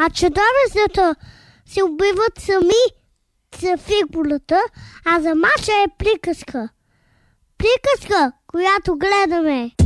А чудовищата се убиват сами за фигурата, а за мача е приказка. Приказка, която гледаме.